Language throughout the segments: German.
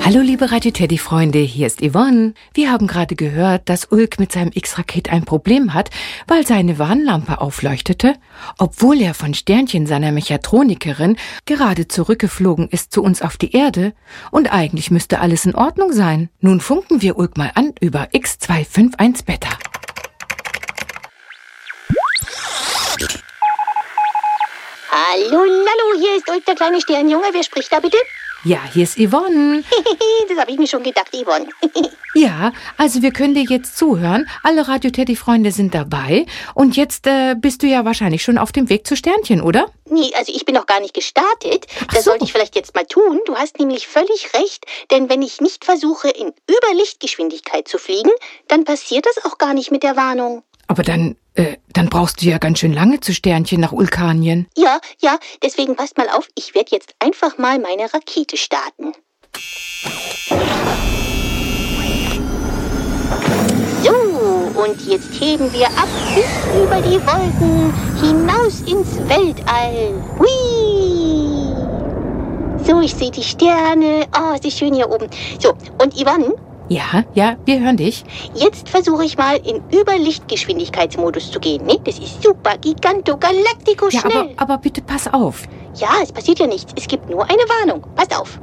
Hallo liebe Radio Teddy Freunde, hier ist Yvonne. Wir haben gerade gehört, dass Ulk mit seinem X-Raket ein Problem hat, weil seine Warnlampe aufleuchtete, obwohl er von Sternchen, seiner Mechatronikerin, gerade zurückgeflogen ist zu uns auf die Erde. Und eigentlich müsste alles in Ordnung sein. Nun funken wir Ulk mal an über X251 Beta. Hallo, hier ist Ulk, der kleine Sternjunge. Wer spricht da bitte? Ja, hier ist Yvonne. Das habe ich mir schon gedacht, Yvonne. Ja, also wir können dir jetzt zuhören. Alle Radio Teddy Freunde sind dabei. Und jetzt bist du ja wahrscheinlich schon auf dem Weg zu Sternchen, oder? Nee, also ich bin noch gar nicht gestartet. Das sollte ich vielleicht jetzt mal tun. Du hast nämlich völlig recht. Denn wenn ich nicht versuche, in Überlichtgeschwindigkeit zu fliegen, dann passiert das auch gar nicht mit der Warnung. Aber dann brauchst du ja ganz schön lange zu Sternchen nach Ulkanien. Ja, deswegen passt mal auf. Ich werde jetzt einfach mal meine Rakete starten. So, und jetzt heben wir ab bis über die Wolken, hinaus ins Weltall. Hui! So, ich sehe die Sterne. Oh, es ist schön hier oben. So, und Yvonne? Ja, wir hören dich. Jetzt versuche ich mal in Überlichtgeschwindigkeitsmodus zu gehen. Ne? Das ist super, giganto, galactico, schnell. Ja, aber bitte pass auf. Ja, es passiert ja nichts. Es gibt nur eine Warnung. Passt auf.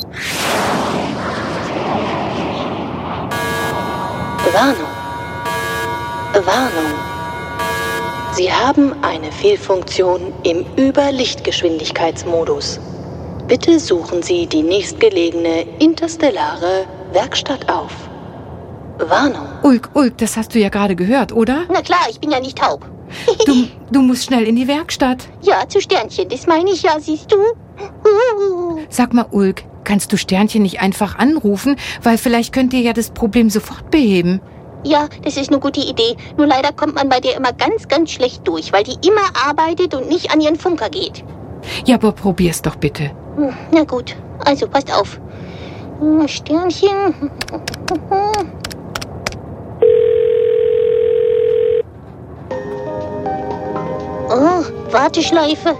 Warnung. Sie haben eine Fehlfunktion im Überlichtgeschwindigkeitsmodus. Bitte suchen Sie die nächstgelegene interstellare Werkstatt auf. Warnung. Ulk, das hast du ja gerade gehört, oder? Na klar, ich bin ja nicht taub. Du musst schnell in die Werkstatt. Ja, zu Sternchen, das meine ich ja, siehst du? Sag mal, Ulk, kannst du Sternchen nicht einfach anrufen? Weil vielleicht könnt ihr ja das Problem sofort beheben. Ja, das ist eine gute Idee. Nur leider kommt man bei dir immer ganz, ganz schlecht durch, weil die immer arbeitet und nicht an ihren Funker geht. Ja, aber probier's doch bitte. Na gut, also passt auf. Sternchen. Oh, Warteschleife.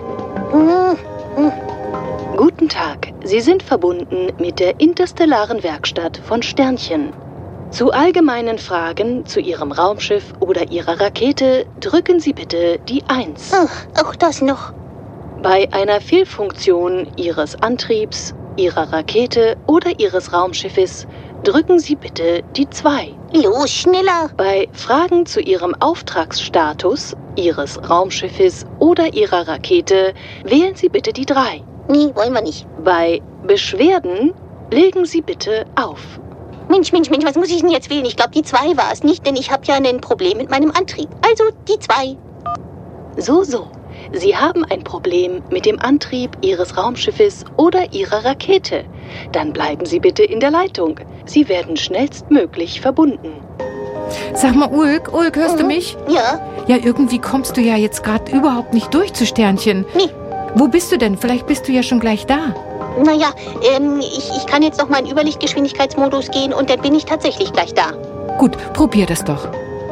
Guten Tag, Sie sind verbunden mit der interstellaren Werkstatt von Sternchen. Zu allgemeinen Fragen zu Ihrem Raumschiff oder Ihrer Rakete drücken Sie bitte die 1. Ach, auch das noch. Bei einer Fehlfunktion Ihres Antriebs, Ihrer Rakete oder Ihres Raumschiffes drücken Sie bitte die 2. Los, schneller. Bei Fragen zu Ihrem Auftragsstatus, Ihres Raumschiffes oder Ihrer Rakete wählen Sie bitte die 3. Nee, wollen wir nicht. Bei Beschwerden legen Sie bitte auf. Mensch, was muss ich denn jetzt wählen? Ich glaube, die 2 war es nicht, denn ich habe ja ein Problem mit meinem Antrieb. Also die 2. So. Sie haben ein Problem mit dem Antrieb Ihres Raumschiffes oder Ihrer Rakete. Dann bleiben Sie bitte in der Leitung. Sie werden schnellstmöglich verbunden. Sag mal, Ulk, hörst du mich? Ja. Ja, irgendwie kommst du ja jetzt gerade überhaupt nicht durch zu Sternchen. Nee. Wo bist du denn? Vielleicht bist du ja schon gleich da. Naja, ich kann jetzt noch mal in Überlichtgeschwindigkeitsmodus gehen und dann bin ich tatsächlich gleich da. Gut, probier das doch.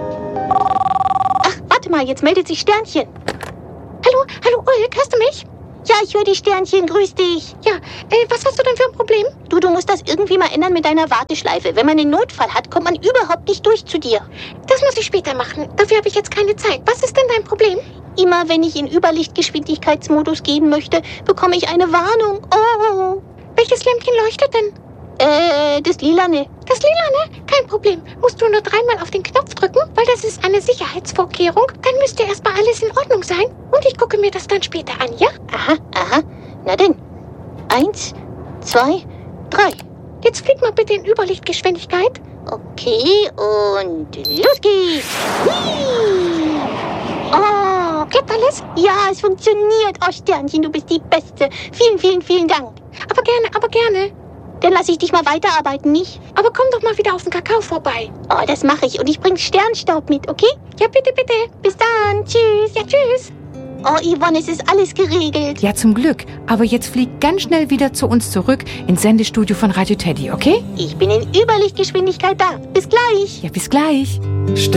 Ach, warte mal, jetzt meldet sich Sternchen. Hallo, Ulk, hörst du mich? Ja, ich höre die Sternchen, grüß dich. Ja, was hast du denn für ein Problem? Du musst das irgendwie mal ändern mit deiner Warteschleife. Wenn man einen Notfall hat, kommt man überhaupt nicht durch zu dir. Das muss ich später machen. Dafür habe ich jetzt keine Zeit. Was ist denn dein Problem? Immer wenn ich in Überlichtgeschwindigkeitsmodus gehen möchte, bekomme ich eine Warnung. Oh. Welches Lämpchen leuchtet denn? Das Lilane. Das Lilane? Kein Problem. Musst du nur 3-mal auf den Knopf drücken, weil das ist eine Sicherheitsvorkehrung. Dann müsste erstmal alles in Ordnung sein. Und ich gucke mir das dann später an, ja? Aha. Na denn. 1, 2, 3. Jetzt flieg mal bitte in Überlichtgeschwindigkeit. Okay, und los geht's. Hui. Oh, klappt alles? Ja, es funktioniert. Oh, Sternchen, du bist die Beste. Vielen Dank. Aber gerne. Dann lasse ich dich mal weiterarbeiten, nicht? Aber komm doch mal wieder auf den Kakao vorbei. Oh, das mache ich. Und ich bringe Sternstaub mit, okay? Ja, bitte. Bis dann. Tschüss. Ja, tschüss. Oh, Yvonne, es ist alles geregelt. Ja, zum Glück. Aber jetzt flieg ganz schnell wieder zu uns zurück ins Sendestudio von Radio Teddy, okay? Ich bin in Überlichtgeschwindigkeit da. Bis gleich. Ja, bis gleich.